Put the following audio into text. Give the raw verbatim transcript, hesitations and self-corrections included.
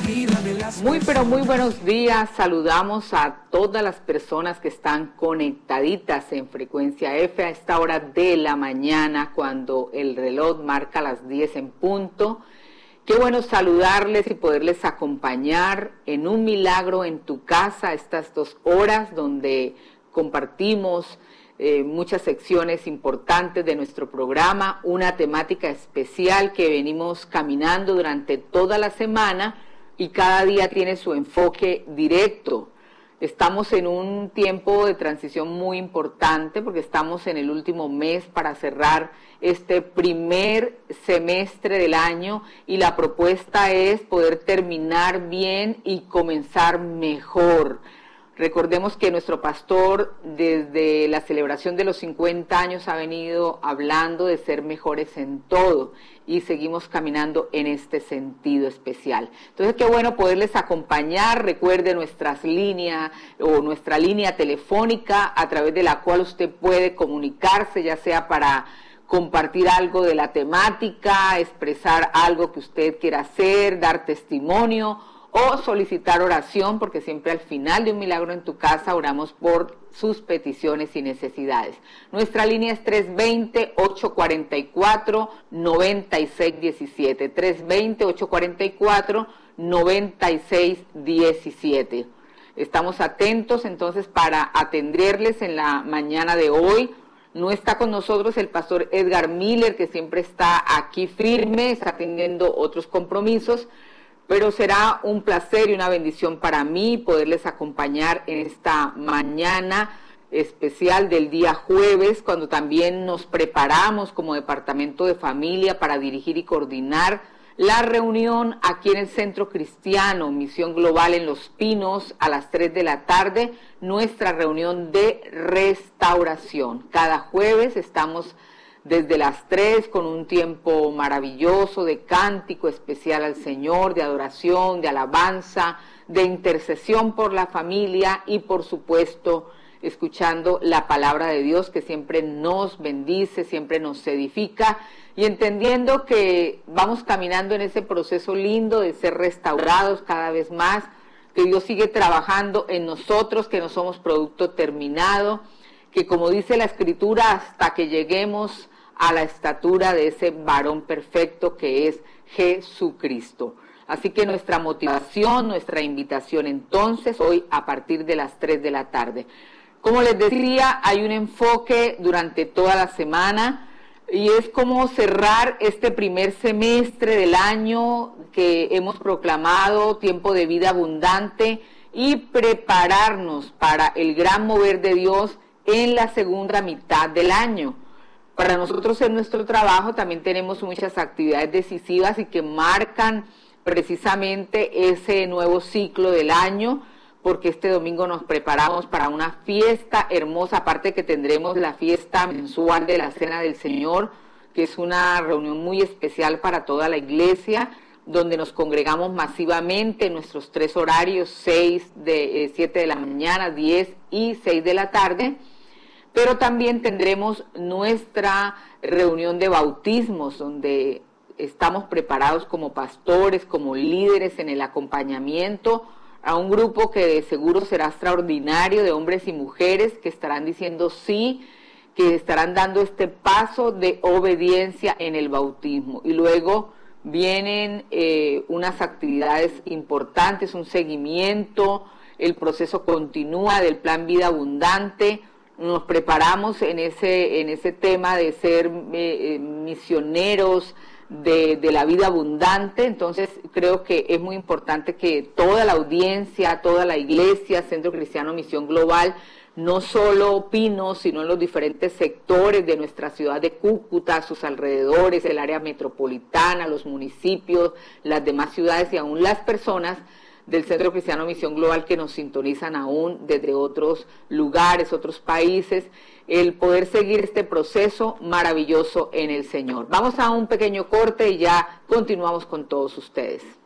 Muy pero muy buenos días, saludamos a todas las personas que están conectaditas en Frecuencia F a esta hora de la mañana cuando el reloj marca las diez en punto. Qué bueno saludarles y poderles acompañar en un milagro en tu casa estas dos horas donde compartimos eh, muchas secciones importantes de nuestro programa, una temática especial que venimos caminando durante toda la semana y cada día tiene su enfoque directo. Estamos en un tiempo de transición muy importante porque estamos en el último mes para cerrar este primer semestre del año y la propuesta es poder terminar bien y comenzar mejor. Recordemos que nuestro pastor desde la celebración de los cincuenta años ha venido hablando de ser mejores en todo y seguimos caminando en este sentido especial. Entonces, qué bueno poderles acompañar. Recuerde nuestras líneas o nuestra línea telefónica a través de la cual usted puede comunicarse, ya sea para compartir algo de la temática, expresar algo que usted quiera hacer, dar testimonio o solicitar oración, porque siempre al final de un milagro en tu casa oramos por sus peticiones y necesidades. Nuestra línea es tres dos cero, ocho cuatro cuatro, nueve seis uno siete, tres dos cero, ocho cuatro cuatro, nueve seis uno siete. Estamos atentos entonces para atenderles en la mañana de hoy. No está con nosotros el pastor Edgar Miller, que siempre está aquí firme, está atendiendo otros compromisos, pero será un placer y una bendición para mí poderles acompañar en esta mañana especial del día jueves, cuando también nos preparamos como Departamento de Familia para dirigir y coordinar la reunión aquí en el Centro Cristiano Misión Global en Los Pinos a las tres de la tarde, nuestra reunión de restauración. Cada jueves estamos desde las tres, con un tiempo maravilloso de cántico especial al Señor, de adoración, de alabanza, de intercesión por la familia y por supuesto escuchando la palabra de Dios que siempre nos bendice, siempre nos edifica y entendiendo que vamos caminando en ese proceso lindo de ser restaurados cada vez más, que Dios sigue trabajando en nosotros, que no somos producto terminado, que como dice la Escritura, hasta que lleguemos a la estatura de ese varón perfecto que es Jesucristo. Así que nuestra motivación, nuestra invitación entonces, hoy a partir de las tres de la tarde. Como les decía, hay un enfoque durante toda la semana y es como cerrar este primer semestre del año que hemos proclamado, tiempo de vida abundante, y prepararnos para el gran mover de Dios en la segunda mitad del año. Para nosotros en nuestro trabajo también tenemos muchas actividades decisivas y que marcan precisamente ese nuevo ciclo del año, porque este domingo nos preparamos para una fiesta hermosa, aparte que tendremos la fiesta mensual de la Cena del Señor, que es una reunión muy especial para toda la iglesia, donde nos congregamos masivamente en nuestros tres horarios, seis de, eh, siete de la mañana, diez y seis de la tarde. Pero también tendremos nuestra reunión de bautismos, donde estamos preparados como pastores, como líderes en el acompañamiento a un grupo que de seguro será extraordinario de hombres y mujeres que estarán diciendo sí, que estarán dando este paso de obediencia en el bautismo. Y luego vienen eh, unas actividades importantes, un seguimiento, el proceso continúa del Plan Vida Abundante. Nos preparamos en ese, en ese tema de ser eh, misioneros de, de la vida abundante. Entonces creo que es muy importante que toda la audiencia, toda la iglesia, Centro Cristiano Misión Global, no solo Pinos, sino en los diferentes sectores de nuestra ciudad de Cúcuta, sus alrededores, el área metropolitana, los municipios, las demás ciudades y aún las personas del Centro Cristiano Misión Global que nos sintonizan aún desde otros lugares, otros países, el poder seguir este proceso maravilloso en el Señor. Vamos a un pequeño corte y ya continuamos con todos ustedes.